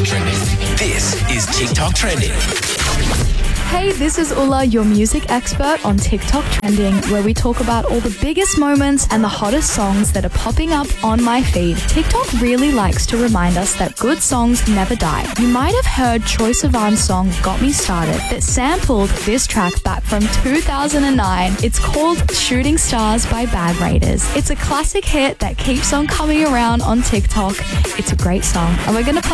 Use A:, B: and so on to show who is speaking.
A: Trending. This is TikTok Trending.
B: Hey, this is Ulla, your music expert on TikTok Trending, where we talk about all the biggest moments and the hottest songs that are popping up on my feed. TikTok really likes to remind us that good songs never die. You might have heard Troye Sivan's song Got Me Started that sampled this track back from 2009. It's called Shooting Stars by Bad Raiders. It's a classic hit that keeps on coming around on TikTok. It's a great song, and we're going to play